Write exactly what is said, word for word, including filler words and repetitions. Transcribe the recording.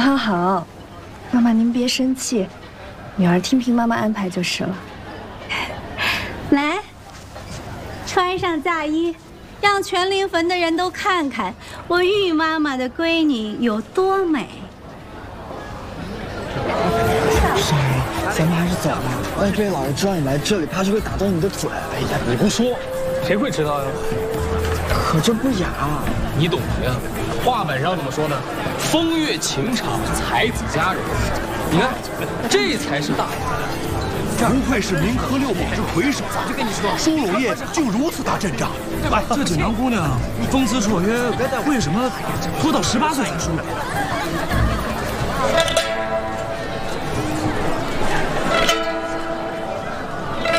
好好，妈妈您别生气，女儿听凭妈妈安排就是了。 来，穿上嫁衣，让全灵坟的人都看看我玉妈妈的闺女有多美。 少爷，咱们还是走吧。万一被老爷知道你来这里，怕是会打断你的嘴。 哎呀，你不说，谁会知道呀？ 可这不雅。 你懂什么呀？话本上怎么说呢？风月情长，才子佳人。你看，这才是大雅。 不愧是明科六猛之魁首，早就跟你说，舒老爷就如此大阵仗。 哎，这锦囊姑娘风姿绰约，为什么拖到十八岁才出来？